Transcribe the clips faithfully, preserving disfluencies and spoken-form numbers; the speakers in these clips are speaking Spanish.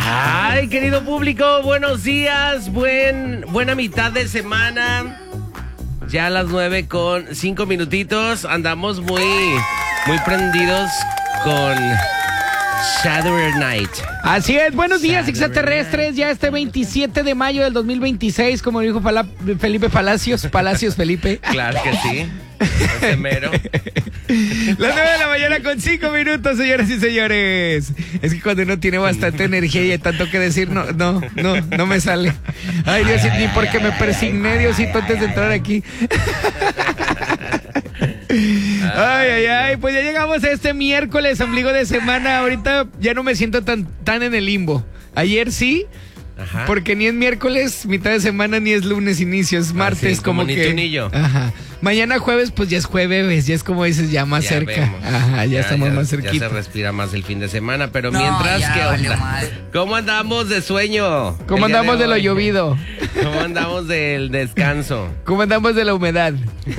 Ay, querido público, buenos días, buen, buena mitad de semana. Ya a las nueve con cinco minutitos, andamos muy, muy prendidos con Saturday Night. Así es, buenos días extraterrestres, ya este veintisiete de mayo del dos mil veintiséis, como dijo Pala- Felipe Palacios, Palacios Felipe. Claro que sí, ese mero. Las nueve de la mañana con cinco minutos, señoras y señores. Es que cuando uno tiene bastante energía y hay tanto que decir, no, no, no, no me sale. Ay, Dios, ni porque me persigné, Diosito, antes de entrar aquí. Ay, ay, ay, pues ya llegamos a este miércoles, ombligo de semana. Ahorita ya no me siento tan, tan en el limbo. Ayer sí, ajá, porque ni es miércoles, mitad de semana, ni es lunes, inicio, es martes, ah, sí, como, como ni que... tú ni yo. Ajá. Mañana jueves, pues ya es jueves, ya es como dices, ya más ya cerca. Vemos. Ajá, ya, ya estamos ya, más cerquita. Ya se respira más el fin de semana, pero no, mientras ya, que vale, onda, ¿cómo andamos de sueño? ¿Cómo andamos de, de lo llovido? ¿Cómo andamos del descanso? ¿Cómo andamos de la humedad?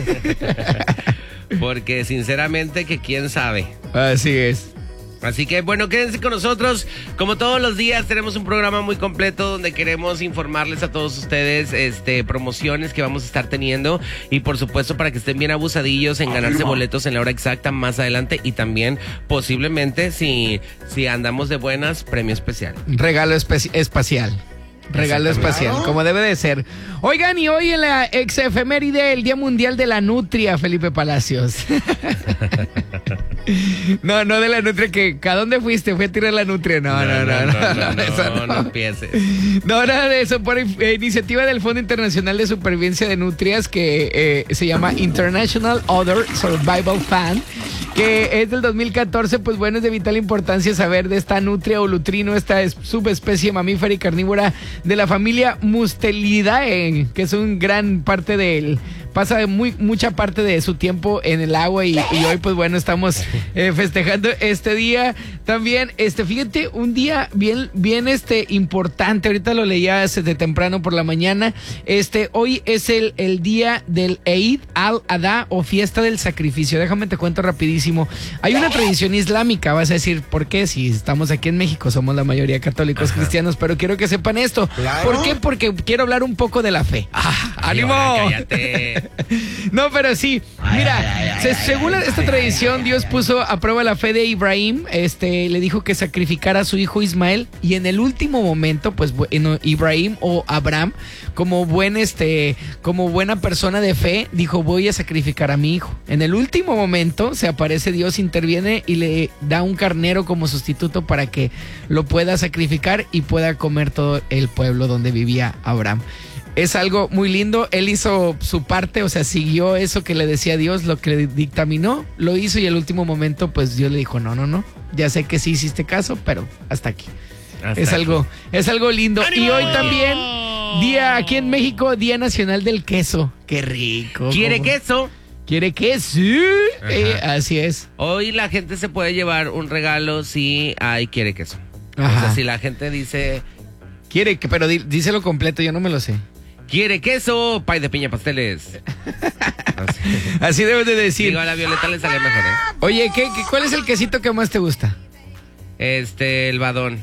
Porque sinceramente que quién sabe. Así es. Así que bueno, quédense con nosotros. Como todos los días tenemos un programa muy completo donde queremos informarles a todos ustedes este promociones que vamos a estar teniendo y por supuesto para que estén bien abusadillos en ganarse boletos en la hora exacta más adelante y también posiblemente si, si andamos de buenas, premio especial. Regalo espe- espacial. Regalo espacial, como debe de ser. Oigan, y hoy en la ex efeméride, el Día Mundial de la Nutria, Felipe Palacios. No, no de la nutria que... ¿A dónde fuiste? ¿Fue a tirar la nutria? No, no, no, no, no, no, no, eso no, no empieces. No, nada de eso. Por eh, iniciativa del Fondo Internacional de Supervivencia de Nutrias, que eh, se llama International Other Survival Fund, que es del dos mil catorce, pues bueno, es de vital importancia saber de esta nutria o lutrino, esta es subespecie mamífera y carnívora de la familia Mustelidae, que es un gran parte del... pasa muy mucha parte de su tiempo en el agua y, y hoy pues bueno estamos eh, festejando este día también. Este, fíjate, un día bien bien este importante, ahorita lo leía desde temprano por la mañana. Este, hoy es el, el día del Eid al-Adha o fiesta del sacrificio. Déjame te cuento rapidísimo. Hay una tradición islámica, vas a decir, ¿por qué? Si estamos aquí en México, somos la mayoría católicos, ajá, cristianos, pero quiero que sepan esto. ¿Claro? ¿Por qué? Porque quiero hablar un poco de la fe. ¡Ah, ánimo! Cállate. No, pero sí, mira, ay, ay, se, ay, según ay, esta ay, tradición, ay, Dios puso a prueba la fe de Ibrahim, este, le dijo que sacrificara a su hijo Ismael, y en el último momento, pues, bueno, Ibrahim o Abraham, como buen, este, como buena persona de fe, dijo, voy a sacrificar a mi hijo. En el último momento, se aparece Dios, interviene y le da un carnero como sustituto para que lo pueda sacrificar y pueda comer todo el pueblo donde vivía Abraham. Es algo muy lindo, él hizo su parte, o sea, siguió eso que le decía Dios, lo que le dictaminó, lo hizo y al último momento pues Dios le dijo, no, no, no, ya sé que sí hiciste caso, pero hasta aquí. Hasta es aquí. algo, es algo lindo. ¡Ánimo! Y hoy también, día aquí en México, Día Nacional del Queso. ¡Qué rico! ¿Quiere ¿Cómo? queso? ¿Quiere queso? Eh, así es. Hoy la gente se puede llevar un regalo si hay quiere queso. Ajá. O sea, si la gente dice... Quiere, pero dí, díselo completo, yo no me lo sé. ¿Quiere queso? Pay de piña pasteles. Así, Así debes de decir. Digo, a la Violeta le sale mejor, ¿eh? Oye, ¿qué, qué, ¿cuál es el quesito que más te gusta? Este, el badón.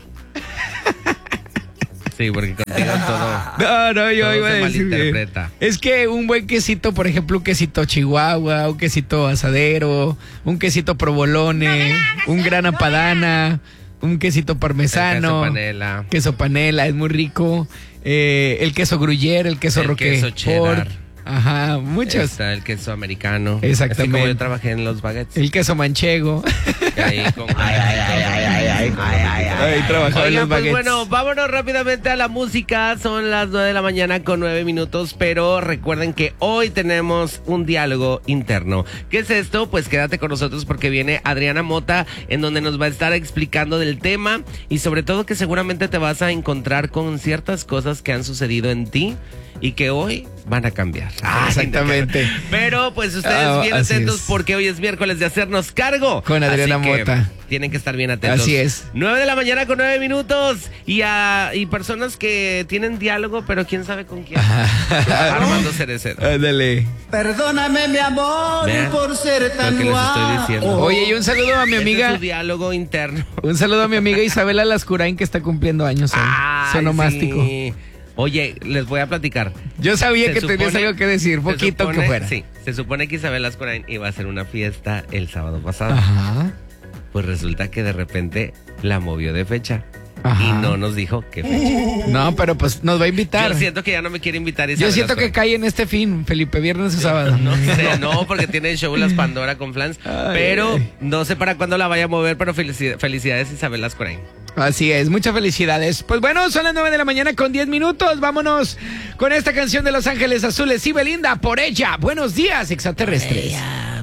Sí, porque contigo todo. No, no, yo todo iba a se decir. malinterpreta. Es que un buen quesito, por ejemplo, un quesito chihuahua, un quesito asadero, un quesito provolone, un grana padana, un quesito parmesano. El queso panela. Queso panela, es muy rico. Eh, el queso gruyere, el queso el roquefort. queso cheddar. Ajá, muchos. Está el queso americano. Exactamente. Así como yo trabajé en los baguettes. El queso manchego. Ahí con... ay, ay, ay, ay, ay, ay, ay, ay, ay, trabajaba en los pues baguettes. Bueno, vámonos rápidamente a la música. Son las nueve de la mañana con nueve minutos, pero recuerden que hoy tenemos un diálogo interno. ¿Qué es esto? Pues quédate con nosotros porque viene Adriana Mota, en donde nos va a estar explicando del tema y sobre todo que seguramente te vas a encontrar con ciertas cosas que han sucedido en ti y que hoy van a cambiar. Ah, exactamente. Pero pues ustedes oh, bien atentos es. porque hoy es miércoles de hacernos cargo. Con Adriana así que Mota. Tienen que estar bien atentos. Así es. nueve de la mañana con nueve minutos. Y, a, y personas que tienen diálogo, pero quién sabe con quién. Armando Cerecero. Ándale. Perdóname, mi amor, Vean por ser tan lo que les estoy guapo. diciendo. Oye, y un saludo a mi Ese amiga. es su diálogo interno. Un saludo a mi amiga Isabela Lascurain, que está cumpliendo años hoy. Ay, Sonomástico. sí. Oye, les voy a platicar. Yo sabía Se que tenías supone- algo que decir, se poquito supone- que fuera. Sí, se supone que Isabel Lascurain iba a hacer una fiesta el sábado pasado. Ajá. Pues resulta que de repente la movió de fecha. Ajá. Y no nos dijo qué fecha. No, pero pues nos va a invitar. Yo siento que ya no me quiere invitar Isabel Yo siento que Lascurain. cae en este fin, Felipe, viernes o sábado. No sé, no, porque tiene el show Las Pandora con Flans. Ay, pero ay. no sé para cuándo la vaya a mover, pero felici- felicidades Isabel Lascurain. Así es, muchas felicidades. Pues bueno, son las nueve de la mañana con diez minutos. Vámonos con esta canción de Los Ángeles Azules y Belinda, Por Ella. Buenos días, extraterrestres.